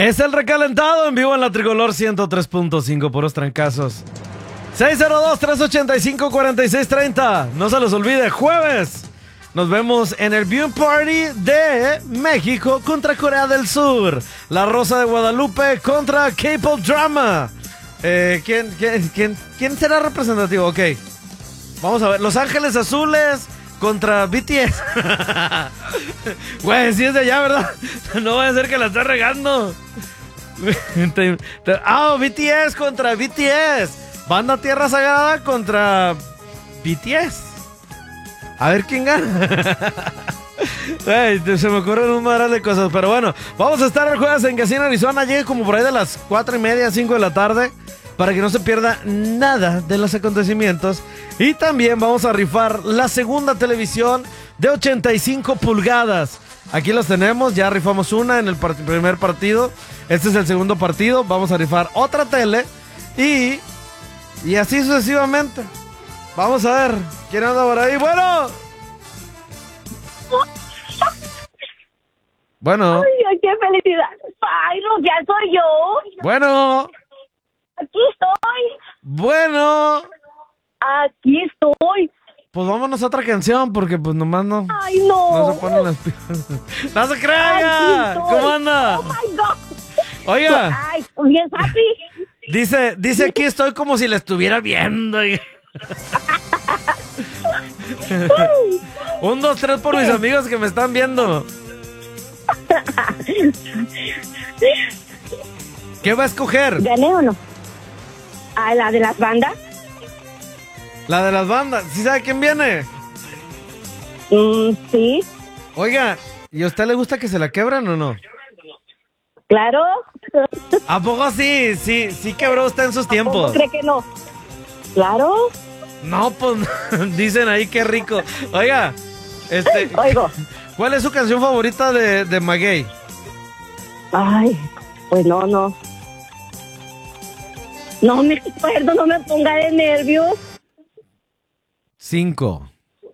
Es el recalentado en vivo en la Tricolor 103.5, puros trancazos. 602-385-4630. No se los olvide, jueves. Nos vemos en el Viewing Party de México contra Corea del Sur. La Rosa de Guadalupe contra K-Pop Drama. ¿Quién será representativo? Ok. Vamos a ver. Los Ángeles Azules contra BTS. Güey, si es de allá, ¿verdad? No va a ser que la esté regando. BTS contra BTS. Banda Tierra Sagrada contra BTS. A ver quién gana. Ay, se me ocurren un madral de cosas. Pero bueno, vamos a estar el jueves en Casino Arizona. Llegue como por ahí de las 4:30, 5 de la tarde, para que no se pierda nada de los acontecimientos. Y también vamos a rifar la segunda televisión de 85 pulgadas. Aquí los tenemos, ya rifamos una en el primer partido. Este es el segundo partido. Vamos a rifar otra tele. Y así sucesivamente. Vamos a ver quién anda por ahí. Bueno. Ay, qué felicidad. Ay, ya soy yo. Bueno. Aquí estoy. Bueno. Aquí estoy. Pues vámonos a otra canción porque pues nomás no. Ay, no. No se ponen las pilas. ¡No se crea! ¿Cómo anda? Oh my God. Oiga. Ay, bien happy. Dice aquí estoy como si la estuviera viendo. 1, 2, 3 por mis amigos que me están viendo. ¿Qué va a escoger? ¿Gané o no? ¿A la de las bandas? La de las bandas. ¿Sí sabe quién viene? Sí. Oiga, ¿y a usted le gusta que se la quebran o no? Claro. ¿A poco sí? Sí quebró usted en sus tiempos. ¿Cómo cree que no? Claro. No, pues dicen ahí qué rico. Oiga, Oigo. ¿cuál es su canción favorita de Maguey? Ay, pues no. No me acuerdo, no me ponga de nervios. 5,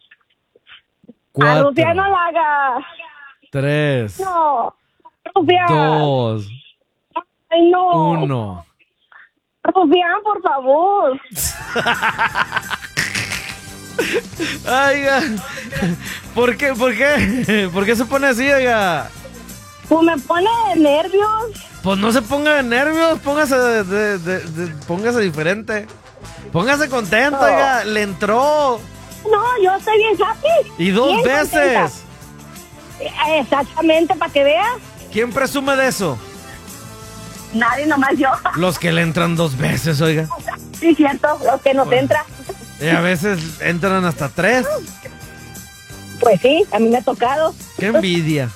A 4, Rufián no la haga. 3, No. Rufián. 2, Ay, no. 1. Rufián, por favor. Oiga, ¿por qué? ¿Por qué se pone así, oiga? Pues me pone de nervios. Pues no se ponga de nervios, póngase póngase diferente. Póngase contento, oiga, le entró. No, yo estoy bien happy. Y 2 bien veces. contenta. Exactamente, para que veas. ¿Quién presume de eso? Nadie, nomás yo. Los que le entran 2 veces, oiga. Sí, cierto, los que nos Bueno. entra. Y a veces entran hasta 3. Pues sí, a mí me ha tocado. ¡Qué envidia!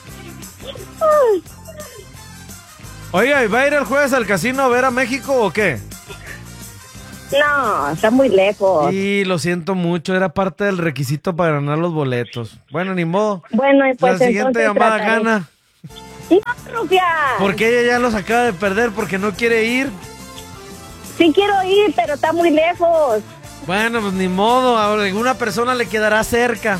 Oiga, ¿y va a ir el jueves al casino a ver a México o qué? No, está muy lejos. Sí, lo siento mucho, era parte del requisito para ganar los boletos. Bueno, ni modo. Bueno, y pues La siguiente entonces llamada trataré. gana. No, Rufián. Porque ella ya los acaba de perder porque no quiere ir. Sí quiero ir, pero está muy lejos. Bueno, pues ni modo, a alguna persona le quedará cerca.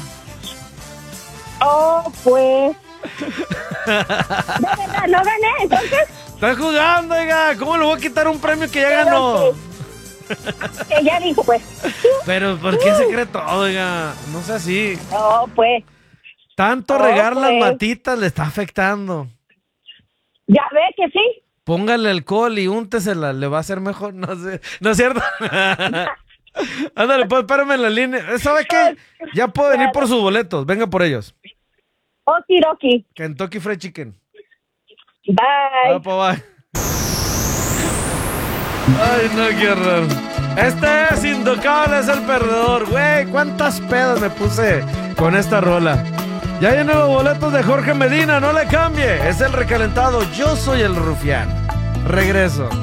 Oh, pues. De verdad, no gané, entonces. Está jugando, oiga. ¿Cómo le voy a quitar un premio que ya Pero ganó? Que ya dijo, pues. Pero, ¿por qué se cree todo, oiga? No sea así. Oh, pues. Tanto Oh, regar las pues. matitas le está afectando. Ya ve que sí. Póngale alcohol y úntesela, le va a hacer mejor. No sé, ¿no es cierto? Ándale, pues espérame en la línea. ¿Sabe qué? Ya puedo venir por sus boletos. Venga por ellos. Okiroki. Kentucky Fried Chicken. Bye. Bye. Ay, no, qué horror. Este es Intocable, es el perdedor. Güey, cuántas pedas me puse con esta rola. Ya hay nuevos boletos de Jorge Medina, no le cambie. Es el recalentado, yo soy el Rufián. Regreso.